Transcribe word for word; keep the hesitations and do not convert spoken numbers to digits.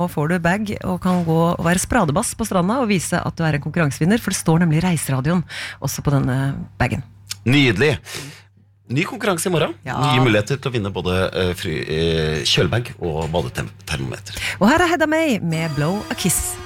Nå får du bag og kan gå og være spradebass på stranda og vise at du er en konkurransevinner, for det står nemlig Reiseradioen også på denne bagen. Nydelig. Ny konkurranse i morgen. Ja. Nye muligheter til å vinne både uh, fry, uh, kjølbag og badetermometer. Og her er Hedda May med Blow a Kiss.